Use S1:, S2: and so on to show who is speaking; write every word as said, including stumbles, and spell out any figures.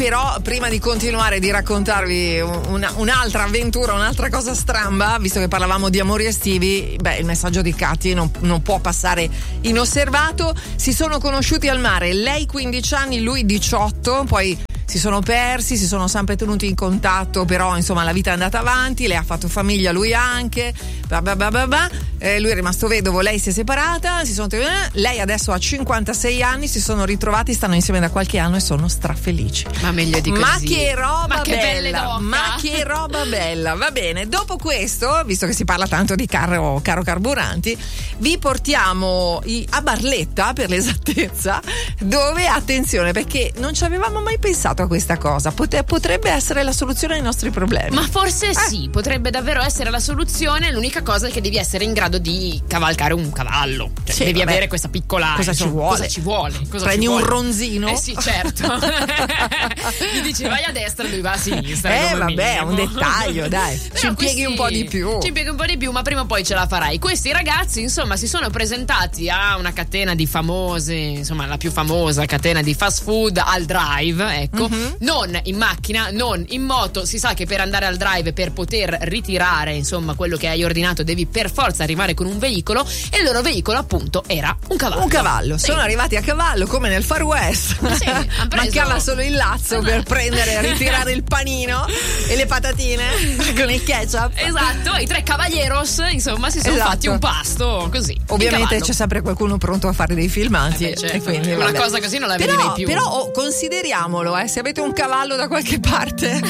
S1: Però prima di continuare di raccontarvi una, un'altra avventura, un'altra cosa stramba, visto che parlavamo di amori estivi, beh, il messaggio di Katy non, non può passare inosservato. Si sono conosciuti al mare, lei quindici anni, lui diciotto, poi si sono persi, si sono sempre tenuti in contatto, però insomma la vita è andata avanti, lei ha fatto famiglia, lui anche, bah bah bah bah bah. Eh, lui è rimasto vedovo, lei si è separata, si sono tenuti, lei adesso ha cinquantasei anni, si sono ritrovati, stanno insieme da qualche anno e sono strafelici.
S2: Ma meglio di così.
S1: Ma che roba
S2: ma che
S1: bella, ma che roba bella. Va bene, dopo questo, visto che si parla tanto di caro, caro carburanti, vi portiamo i, a Barletta, per l'esattezza, dove, attenzione, perché non ci avevamo mai pensato a questa cosa, Pot- potrebbe essere la soluzione ai nostri problemi.
S2: Ma forse
S1: eh.
S2: sì, potrebbe davvero essere la soluzione. L'unica cosa è che devi essere in grado di cavalcare un cavallo, cioè,
S1: sì,
S2: devi
S1: vabbè.
S2: avere questa piccola,
S1: cosa
S2: insomma,
S1: ci vuole?
S2: Cosa ci vuole? Cosa
S1: Prendi
S2: ci
S1: un
S2: vuole?
S1: ronzino?
S2: Eh sì, certo. Gli dici vai a destra, lui va a sinistra.
S1: Eh vabbè,
S2: minimo.
S1: è un dettaglio, dai.
S2: Però
S1: ci impieghi
S2: questi,
S1: un po' di più.
S2: Ci impieghi un po' di più, ma prima o poi ce la farai. Questi ragazzi, insomma, si sono presentati a una catena di famose, insomma, la più famosa catena di fast food, al Drive, ecco. Mm-hmm. Non in macchina, non in moto. Si sa che per andare al Drive, per poter ritirare, insomma, quello che hai ordinato, devi per forza arrivare con un veicolo, e il loro veicolo appunto era un cavallo.
S1: Un cavallo,
S2: sì.
S1: Sono arrivati a cavallo come nel Far West.
S2: Sì, han preso...
S1: Mancava solo il lazzo
S2: esatto.
S1: per prendere e ritirare il panino e le patatine con il ketchup.
S2: Esatto, i tre cavalieros, insomma, si sono
S1: esatto.
S2: fatti un pasto così.
S1: Ovviamente c'è sempre qualcuno pronto a fare dei filmati.
S2: Eh beh, certo.
S1: E quindi,
S2: una
S1: vabbè.
S2: cosa così non la
S1: però,
S2: vedi mai più.
S1: Però oh, consideriamolo, eh, se avete un cavallo da qualche parte,